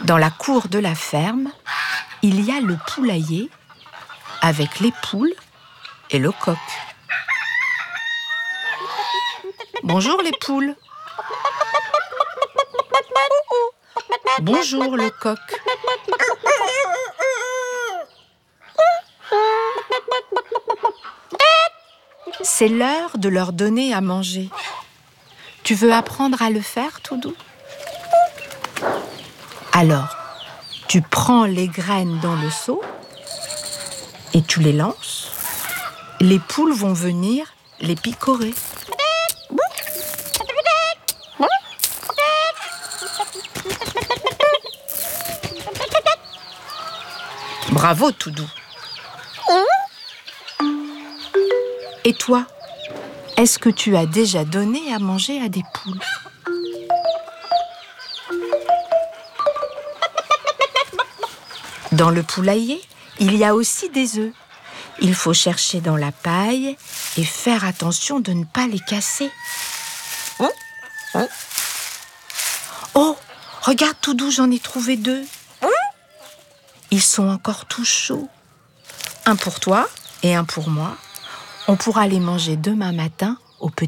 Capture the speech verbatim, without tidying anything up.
Dans la cour de la ferme, il y a le poulailler avec les poules et le coq. Bonjour les poules. Bonjour le coq. C'est l'heure de leur donner à manger. Tu veux apprendre à le faire, Toudou ? Alors, tu prends les graines dans le seau et tu les lances. Les poules vont venir les picorer. Bravo, Toudou. Et toi, est-ce que tu as déjà donné à manger à des poules ? Dans le poulailler, il y a aussi des œufs. Il faut chercher dans la paille et faire attention de ne pas les casser. Oh, regarde Toudou, j'en ai trouvé deux. Ils sont encore tout chauds. Un pour toi et un pour moi. On pourra les manger demain matin